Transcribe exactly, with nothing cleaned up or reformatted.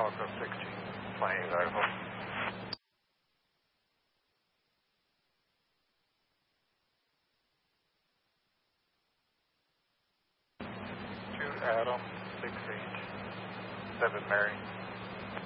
Alpha sixteen, flying Idaho. Two Adam, six eight, seven Mary.